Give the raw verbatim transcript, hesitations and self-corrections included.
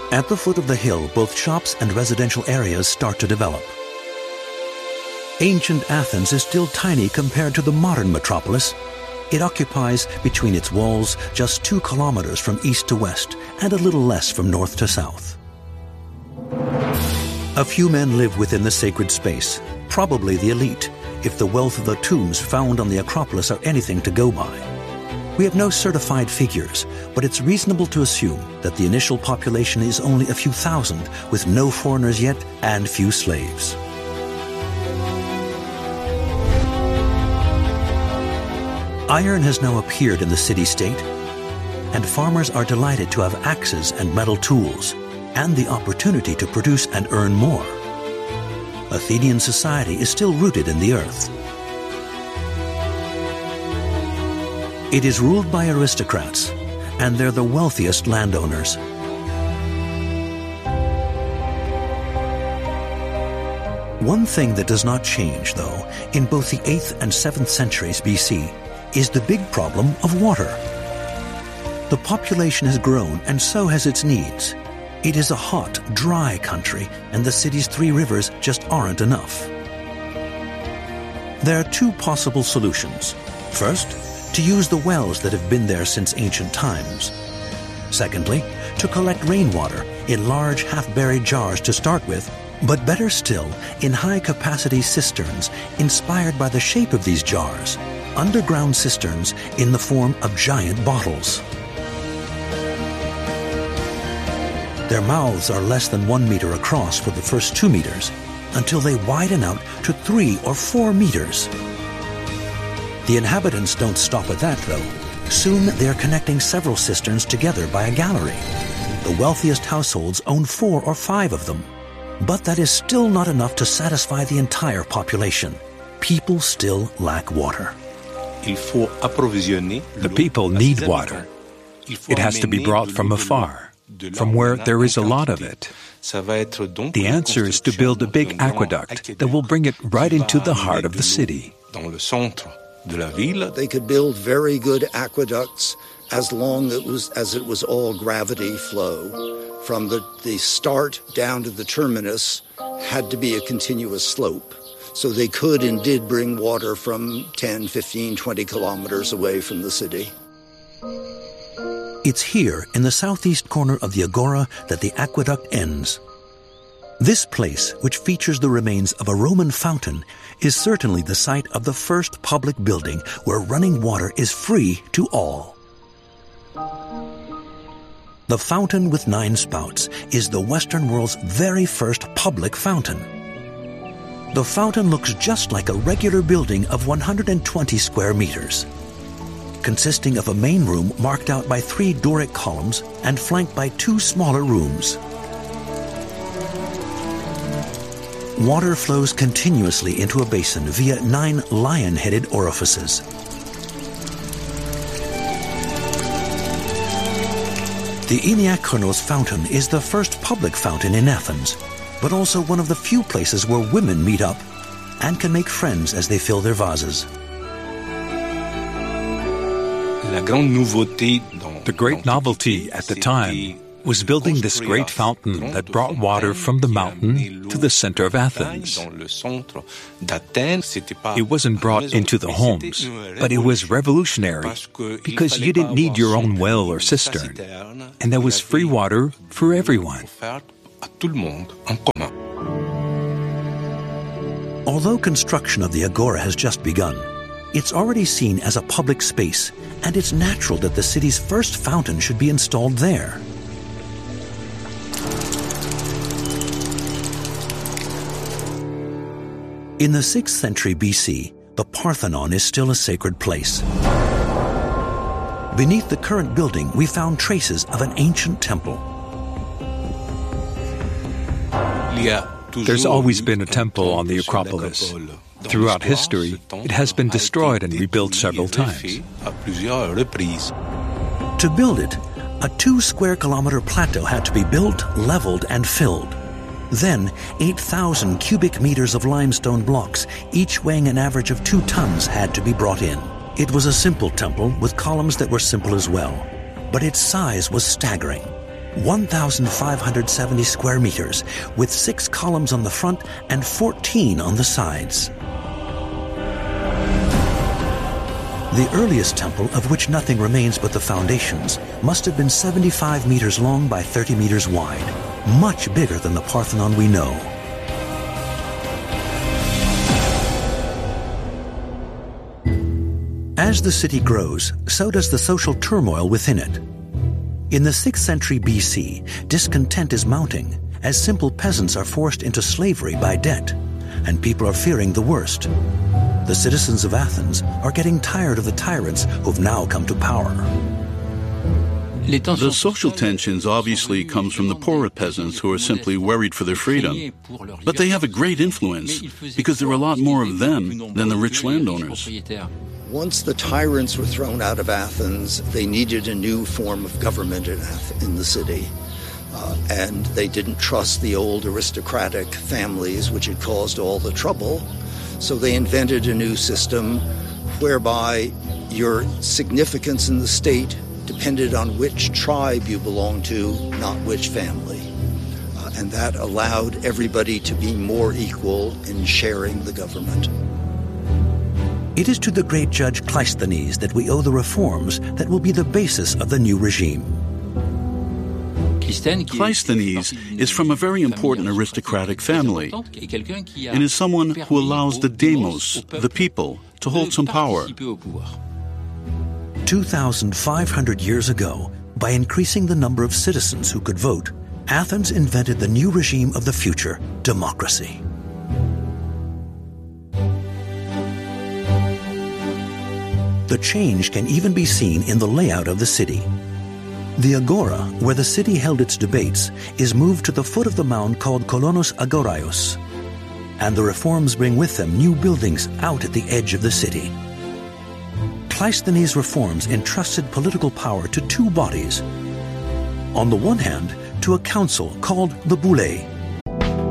At the foot of the hill, both shops and residential areas start to develop. Ancient Athens is still tiny compared to the modern metropolis. It occupies between its walls just two kilometers from east to west and a little less from north to south. A few men live within the sacred space, probably the elite, if the wealth of the tombs found on the Acropolis are anything to go by. We have no certified figures, but it's reasonable to assume that the initial population is only a few thousand, with no foreigners yet and few slaves. Iron has now appeared in the city-state, and farmers are delighted to have axes and metal tools, and the opportunity to produce and earn more. Athenian society is still rooted in the earth. It is ruled by aristocrats, and they're the wealthiest landowners. One thing that does not change, though, in both the eighth and seventh centuries B C, is the big problem of water. The population has grown, and so has its needs. It is a hot, dry country, and the city's three rivers just aren't enough. There are two possible solutions. First, to use the wells that have been there since ancient times. Secondly, to collect rainwater in large, half-buried jars to start with, but better still, in high-capacity cisterns inspired by the shape of these jars, underground cisterns in the form of giant bottles. Their mouths are less than one meter across for the first two meters, until they widen out to three or four meters. The inhabitants don't stop at that, though. Soon they're connecting several cisterns together by a gallery. The wealthiest households own four or five of them. But that is still not enough to satisfy the entire population. People still lack water. The people need water. It has to be brought from afar, from where there is a lot of it. The answer is to build a big aqueduct that will bring it right into the heart of the city. They could build very good aqueducts as long it was, as it was all gravity flow. From the, the start down to the terminus had to be a continuous slope. So they could and did bring water from ten, fifteen, twenty kilometers away from the city. It's here, in the southeast corner of the Agora, that the aqueduct ends. This place, which features the remains of a Roman fountain, is certainly the site of the first public building where running water is free to all. The Fountain with Nine Spouts is the Western world's very first public fountain. The fountain looks just like a regular building of one hundred twenty square meters, consisting of a main room marked out by three Doric columns and flanked by two smaller rooms. Water flows continuously into a basin via nine lion-headed orifices. The Eniakonos fountain is the first public fountain in Athens, but also one of the few places where women meet up and can make friends as they fill their vases. The great novelty at the time was building this great fountain that brought water from the mountain to the center of Athens. It wasn't brought into the homes, but it was revolutionary because you didn't need your own well or cistern, and there was free water for everyone. Although construction of the Agora has just begun, it's already seen as a public space, and it's natural that the city's first fountain should be installed there. In the sixth century B C, the Parthenon is still a sacred place. Beneath the current building, we found traces of an ancient temple. There's always been a temple on the Acropolis. Throughout history, it has been destroyed and rebuilt several times. To build it, a two square kilometer plateau had to be built, leveled, and filled. Then, eight thousand cubic meters of limestone blocks, each weighing an average of two tons, had to be brought in. It was a simple temple with columns that were simple as well, but its size was staggering. one thousand five hundred seventy square meters, with six columns on the front and fourteen on the sides. The earliest temple, of which nothing remains but the foundations, must have been seventy-five meters long by thirty meters wide, much bigger than the Parthenon we know. As the city grows, so does the social turmoil within it. In the sixth century B C, discontent is mounting as simple peasants are forced into slavery by debt, and people are fearing the worst. The citizens of Athens are getting tired of the tyrants who've now come to power. The social tensions obviously comes from the poorer peasants who are simply worried for their freedom. But they have a great influence because there are a lot more of them than the rich landowners. Once the tyrants were thrown out of Athens, they needed a new form of government in, Ath- in the city. Uh, and they didn't trust the old aristocratic families, which had caused all the trouble. So they invented a new system whereby your significance in the state depended on which tribe you belonged to, not which family. Uh, and that allowed everybody to be more equal in sharing the government. It is to the great judge Cleisthenes that we owe the reforms that will be the basis of the new regime. Cleisthenes is from a very important aristocratic family and is someone who allows the demos, the people, to hold some power. two thousand five hundred years ago, by increasing the number of citizens who could vote, Athens invented the new regime of the future, democracy. The change can even be seen in the layout of the city. The agora, where the city held its debates, is moved to the foot of the mound called Kolonos Agoraios, and the reforms bring with them new buildings out at the edge of the city. Cleisthenes' reforms entrusted political power to two bodies. On the one hand, to a council called the Boulé,